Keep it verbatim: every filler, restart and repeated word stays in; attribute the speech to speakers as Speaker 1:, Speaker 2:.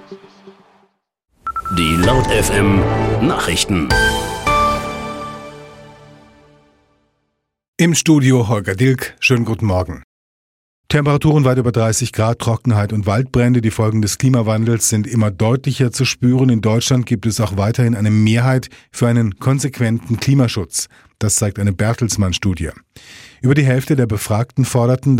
Speaker 1: Die Laut F M Nachrichten.
Speaker 2: Im Studio Holger Dilk. Schönen guten Morgen. Temperaturen weit über dreißig Grad, Trockenheit und Waldbrände. Die Folgen des Klimawandels sind immer deutlicher zu spüren. In Deutschland gibt es auch weiterhin eine Mehrheit für einen konsequenten Klimaschutz. Das zeigt eine Bertelsmann-Studie. Über die Hälfte der Befragten forderten,